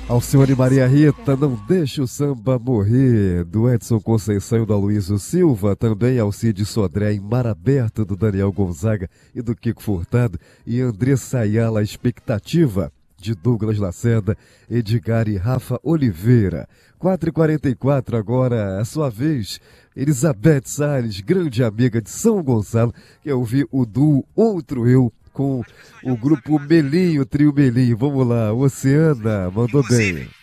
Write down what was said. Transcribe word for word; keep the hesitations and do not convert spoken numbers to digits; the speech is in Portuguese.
Alcione Maria Rita, Não Deixa o Samba Morrer, do Edson Conceição e do Aloysio Silva, também Alcide Sodré em Mar Aberto, do Daniel Gonzaga e do Kiko Furtado, e Andressa Ayala, Expectativa, de Douglas Lacerda, Edgar e Rafa Oliveira. quatro e quarenta e quatro agora, a sua vez, Elizabeth Salles, grande amiga de São Gonçalo, que ouvi o duo Outro Eu, com o grupo Melinho, trio Melinho. Vamos lá, Oceana, mandou bem.